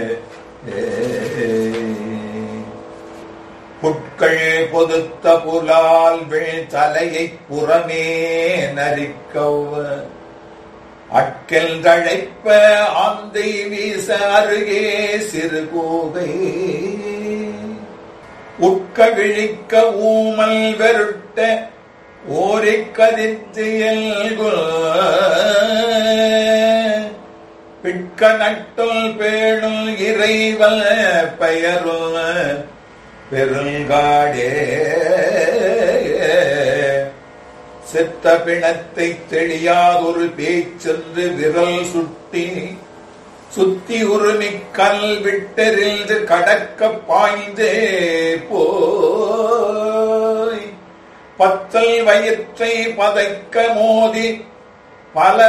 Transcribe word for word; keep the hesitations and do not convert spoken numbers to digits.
புட்கள் பொதுத்த புலால் வீழ் தலையை புறமே நரிக்கவ் அட்கல் தழைப்ப ஆந்தை வீச அருகே சிறு கூகை உட்க விழிக்க ஊமல் வெருட்ட ஓரை கதித்து பிட்க நட்டுள் பேணுள் இறைவல் பெயருள் பெருங்காடே செத்த பிணத்தை தெளியாதொரு பேச்சென்று விரல் சுட்டி சுத்தி உருமி கல் விட்டெறிந்து கடக்க பாய்ந்தே போய் பத்தல் வயிற்றை பதைக்க மோதி பல